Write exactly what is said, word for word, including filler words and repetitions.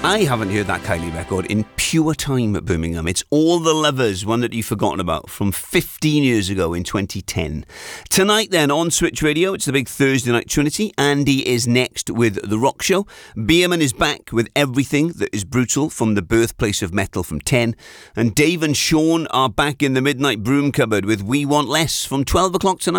I haven't heard that Kylie record in pure time at Birmingham. It's All the Lovers, one that you've forgotten about, from fifteen years ago in twenty ten. Tonight then on Switch Radio, it's the big Thursday night Trinity. Andy is next with The Rock Show. Bierman is back with Everything That Is Brutal from the birthplace of metal from ten. And Dave and Sean are back in the Midnight Broom Cupboard with We Want Less from twelve o'clock tonight.